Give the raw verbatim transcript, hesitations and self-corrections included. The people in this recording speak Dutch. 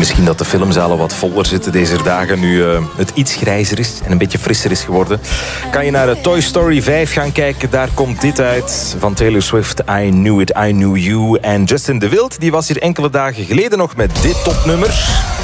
misschien dat de filmzalen wat voller zitten deze dagen, nu uh, het iets grijzer is en een beetje frisser is geworden. Kan je naar uh, Toy Story vijf gaan kijken. Daar komt dit uit van Taylor Swift. I Knew It, I Knew You. En Justin de Wild, die was hier enkele dagen geleden nog met dit topnummer.